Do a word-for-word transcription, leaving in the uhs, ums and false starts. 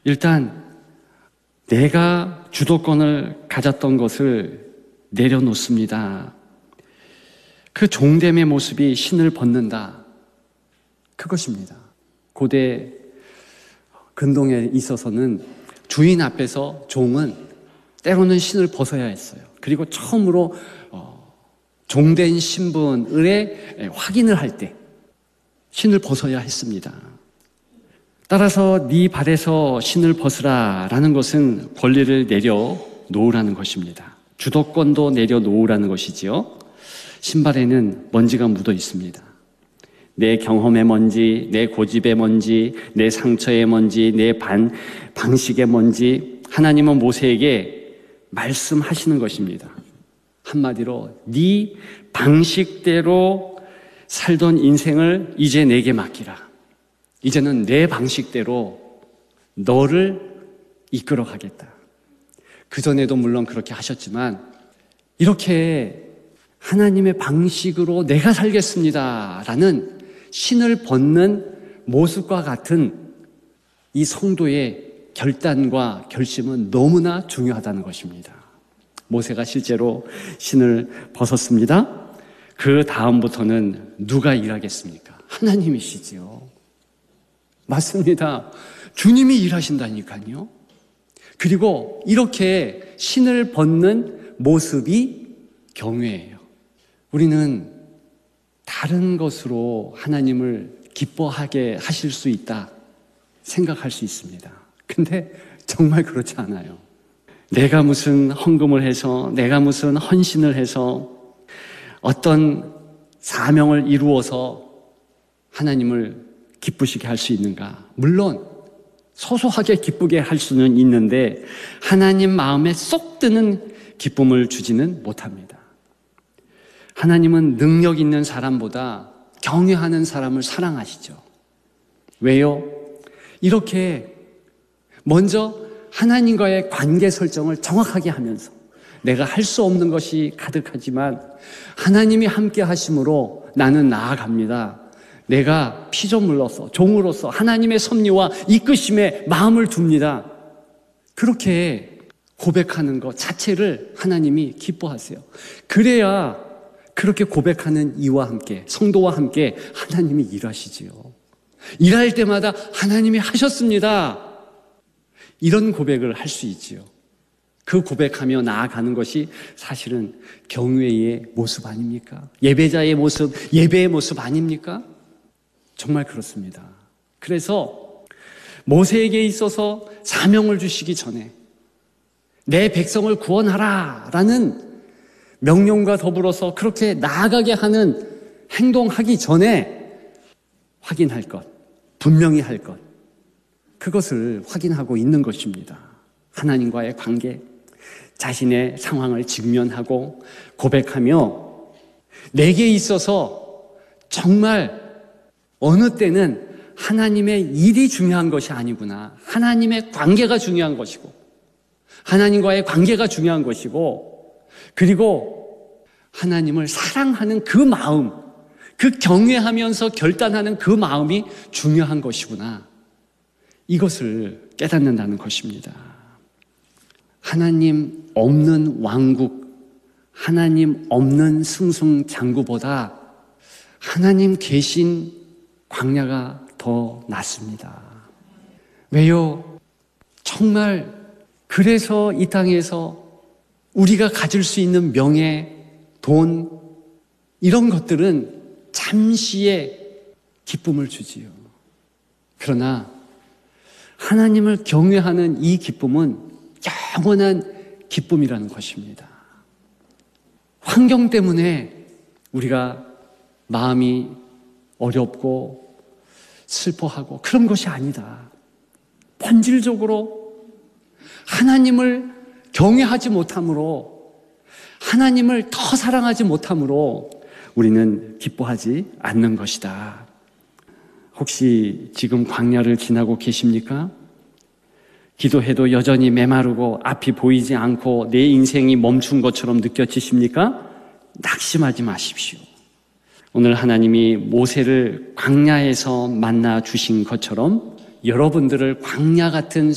일단 내가 주도권을 가졌던 것을 내려놓습니다. 그 종됨의 모습이 신을 벗는다. 그것입니다. 고대 근동에 있어서는 주인 앞에서 종은 때로는 신을 벗어야 했어요. 그리고 처음으로 어, 종된 신분의 확인을 할 때 신을 벗어야 했습니다. 따라서 네 발에서 신을 벗으라 라는 것은 권리를 내려놓으라는 것입니다. 주도권도 내려놓으라는 것이지요. 신발에는 먼지가 묻어 있습니다. 내 경험의 먼지, 내 고집의 먼지, 내 상처의 먼지, 내 반, 방식의 먼지, 하나님은 모세에게 말씀하시는 것입니다. 한마디로 네 방식대로 살던 인생을 이제 내게 맡기라. 이제는 내 방식대로 너를 이끌어 가겠다. 그전에도 물론 그렇게 하셨지만 이렇게 하나님의 방식으로 내가 살겠습니다 라는 신을 벗는 모습과 같은 이 성도의 결단과 결심은 너무나 중요하다는 것입니다. 모세가 실제로 신을 벗었습니다. 그 다음부터는 누가 일하겠습니까? 하나님이시지요. 맞습니다. 주님이 일하신다니까요. 그리고 이렇게 신을 벗는 모습이 경외예요. 우리는 다른 것으로 하나님을 기뻐하게 하실 수 있다 생각할 수 있습니다. 근데 정말 그렇지 않아요. 내가 무슨 헌금을 해서, 내가 무슨 헌신을 해서 어떤 사명을 이루어서 하나님을 기쁘시게 할 수 있는가? 물론 소소하게 기쁘게 할 수는 있는데 하나님 마음에 쏙 드는 기쁨을 주지는 못합니다. 하나님은 능력 있는 사람보다 경외하는 사람을 사랑하시죠. 왜요? 이렇게 먼저 하나님과의 관계 설정을 정확하게 하면서 내가 할 수 없는 것이 가득하지만 하나님이 함께 하심으로 나는 나아갑니다. 내가 피조물로서 종으로서 하나님의 섭리와 이끄심에 마음을 둡니다. 그렇게 고백하는 것 자체를 하나님이 기뻐하세요. 그래야 그렇게 고백하는 이와 함께 성도와 함께 하나님이 일하시지요. 일할 때마다 하나님이 하셨습니다. 이런 고백을 할 수 있지요. 그 고백하며 나아가는 것이 사실은 경외의 모습 아닙니까? 예배자의 모습, 예배의 모습 아닙니까? 정말 그렇습니다. 그래서 모세에게 있어서 사명을 주시기 전에 내 백성을 구원하라 라는 명령과 더불어서 그렇게 나아가게 하는 행동하기 전에 확인할 것, 분명히 할 것, 그것을 확인하고 있는 것입니다. 하나님과의 관계, 자신의 상황을 직면하고 고백하며 내게 있어서 정말 어느 때는 하나님의 일이 중요한 것이 아니구나. 하나님의 관계가 중요한 것이고 하나님과의 관계가 중요한 것이고 그리고 하나님을 사랑하는 그 마음, 그 경외하면서 결단하는 그 마음이 중요한 것이구나. 이것을 깨닫는다는 것입니다. 하나님 없는 왕국, 하나님 없는 승승장구보다 하나님 계신 광야가 더 낫습니다. 왜요? 정말 그래서 이 땅에서 우리가 가질 수 있는 명예, 돈, 이런 것들은 잠시의 기쁨을 주지요. 그러나 하나님을 경외하는 이 기쁨은 영원한 기쁨이라는 것입니다. 환경 때문에 우리가 마음이 어렵고 슬퍼하고 그런 것이 아니다. 본질적으로 하나님을 경외하지 못함으로, 하나님을 더 사랑하지 못함으로 우리는 기뻐하지 않는 것이다. 혹시 지금 광야를 지나고 계십니까? 기도해도 여전히 메마르고 앞이 보이지 않고 내 인생이 멈춘 것처럼 느껴지십니까? 낙심하지 마십시오. 오늘 하나님이 모세를 광야에서 만나 주신 것처럼 여러분들을 광야 같은